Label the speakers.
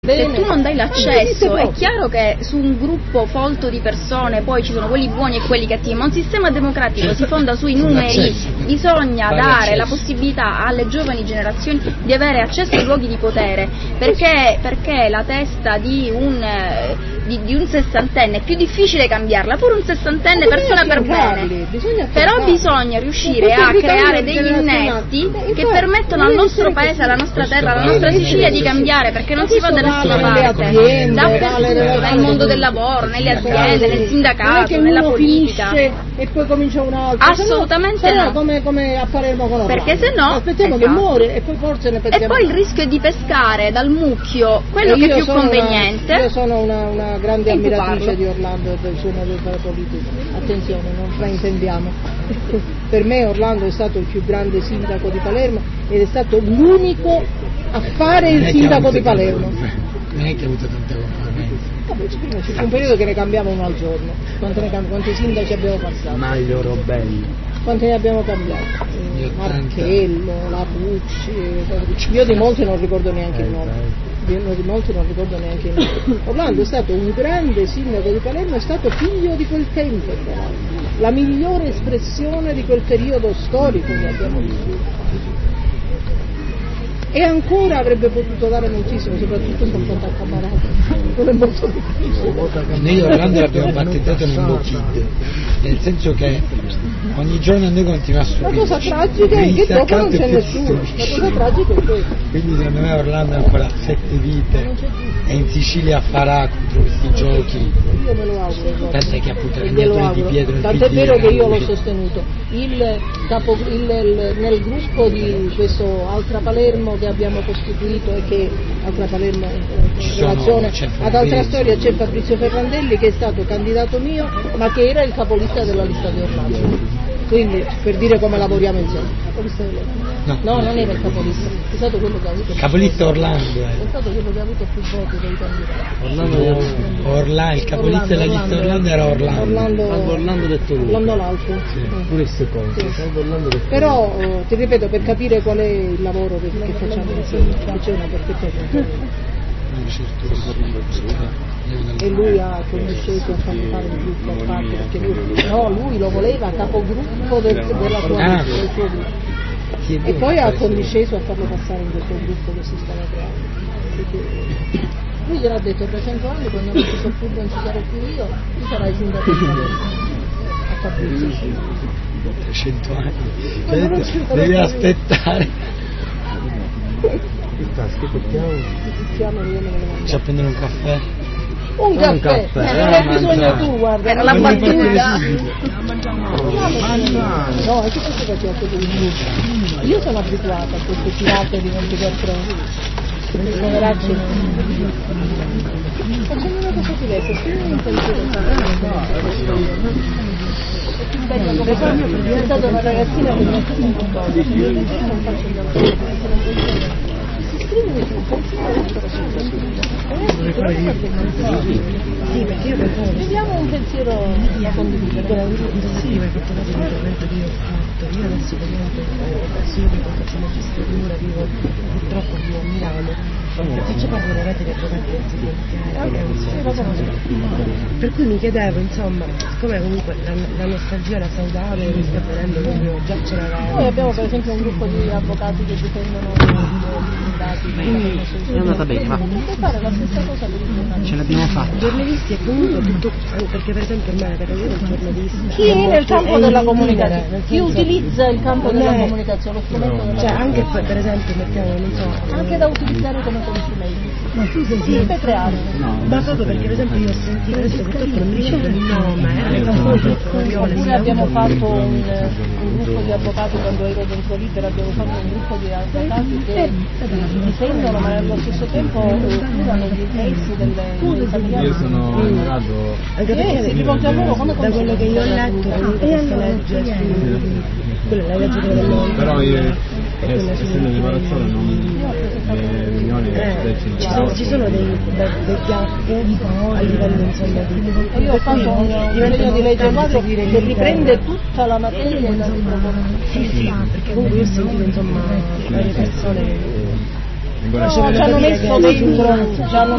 Speaker 1: Se tu non dai l'accesso, è chiaro che su un gruppo folto di persone poi ci sono quelli buoni e quelli cattivi, ma un sistema democratico si fonda sui numeri. Bisogna dare la possibilità alle giovani generazioni di avere accesso ai luoghi di potere, perché la testa di un sessantenne è più difficile cambiarla, pure un sessantenne persona per bene, però bisogna riuscire a creare degli innesti che permettono al nostro paese, alla nostra terra, alla nostra Sicilia di cambiare, perché non si va da nessuna parte, dappertutto, nel mondo del lavoro, nelle aziende, nel sindacato, nella politica.
Speaker 2: E poi comincia un altro.
Speaker 1: Assolutamente no.
Speaker 2: Come a Palermo con Orlando.
Speaker 1: Perché se no
Speaker 2: aspettiamo che muore e poi forse ne pensiamo.
Speaker 1: E poi il rischio è di pescare dal mucchio quello che è più conveniente.
Speaker 2: Io sono una grande ammiratrice di Orlando e del suo modo di fare politica. Attenzione, non fraintendiamo. Per me Orlando è stato il più grande sindaco di Palermo ed è stato l'unico a fare il sindaco di Palermo.
Speaker 3: Non è che ha avuto tante concorrenze.
Speaker 2: C'è un periodo che ne cambiava uno al giorno. Quanti sindaci abbiamo passato?
Speaker 4: Maglio Robelli.
Speaker 2: Quanti ne abbiamo cambiati? Marchello, La Pucci. Io di molti non ricordo neanche il nome. Orlando è stato un grande sindaco di Palermo, è stato figlio di quel tempo, la migliore espressione di quel periodo storico che abbiamo vissuto. E ancora avrebbe potuto dare moltissimo, soprattutto sul fronte al camarato. Non è molto difficile.
Speaker 3: Noi Orlando l'abbiamo battezzato Nimbo Kid, nel senso che ogni giorno a noi continua a subire.
Speaker 2: La cosa tragica è che dopo non c'è nessuno. La cosa tragica è questo.
Speaker 3: Quindi secondo me Orlando ha ancora 7 vite e in Sicilia farà contro questi giochi.
Speaker 2: Io me lo auguro.
Speaker 3: Pensa che appunto il candidatore di Pietro.
Speaker 2: Tant'è vero che io l'ho sostenuto. Nel gruppo di questo Altra Palermo che abbiamo costituito e che Altra Palermo in relazione ad Altra Storia c'è Fabrizio Ferrandelli che è stato candidato mio ma che era il capolista della lista di Orlando. Quindi per dire come lavoriamo insieme. No, non era il capolista, è stato quello che ha avuto
Speaker 3: capolista Orlando.
Speaker 2: È stato quello che ha avuto più voti dei candidati.
Speaker 3: Orlando, il capolista della lista Orlando era
Speaker 4: Orlando detto lui.
Speaker 2: Orlando l'altro.
Speaker 4: Pure il secondo. Sì.
Speaker 2: Però ti ripeto, per capire qual è il lavoro che facciamo insieme, c'è una perfetta e lui ha conducete a farlo fare il gruppo a parte perché lui lo voleva capogruppo del suo gruppo e poi ha condiceso a farlo passare in questo gruppo che si stava creando. Lui gliel'ha detto tra 100 anni quando non ci sono più, non ci sarò più io, tu sarai sindaco a Fabrizio.
Speaker 3: 300 anni devi aspettare. Ci a prendere un caffè?
Speaker 2: Un caffè. Non hai bisogno tu, guarda.
Speaker 1: Era la battuta.
Speaker 2: No, è che questo faccio tu. Io sono abituata a queste tirate di 24 ore. Poveracci. Facciamo una cosa diversa, scrivi un pensiero. È stata una ragazzina che mi ha fatto un po'. Io non faccio il lavoro. Scrivimi su un pensiero. Sì, perché io pensavo vediamo un pensiero da condividere.
Speaker 5: Sì, ma hai fatto caso l'intervento che io ho fatto. Io adesso faccio magistratura, purtroppo vivo a Milano. Faccio parte della rete di avvocati per cui mi chiedevo, insomma, siccome comunque la nostalgia la saudade mi sta venendo proprio già ce l'aveva.
Speaker 2: Noi abbiamo per esempio un gruppo di avvocati che difendono i dati.
Speaker 4: È andata bene, va.
Speaker 2: Puoi fare la stessa cosa per i giornalisti.
Speaker 4: Ce l'abbiamo fatta.
Speaker 5: I giornalisti e comunque tutto, perché per esempio ormai la categoria del giornalista.
Speaker 2: Chi è nel campo della comunicazione? Chi utilizza il campo della comunicazione, lo strumento della
Speaker 5: anche per esempio mettiamo, non so.
Speaker 2: Anche da utilizzare come consulenti.
Speaker 5: Ma tu sei
Speaker 2: sì, per creare.
Speaker 5: Ma proprio perché per esempio io ho sentito, adesso purtroppo non mi ricordo il nome,
Speaker 2: oppure abbiamo fatto un gruppo di avvocati quando ero dentro Libera, abbiamo fatto un gruppo di avvocati che difendono ma allo stesso tempo curano gli interessi dei italiani.
Speaker 4: Io sono innamorato
Speaker 2: si rivolge a loro come
Speaker 5: da quello che io ho letto questa legge quella è la legge del mondo.
Speaker 4: Però io essendo di Marazzone non le riunioni
Speaker 5: ci sono dei gap a livello insomma di
Speaker 2: io ho fatto un disegno di legge quadro che riprende tutta la materia e la riproporre.
Speaker 5: Sì, perché comunque io ho sentito insomma varie persone
Speaker 4: Ancora
Speaker 2: ci hanno messo dentro,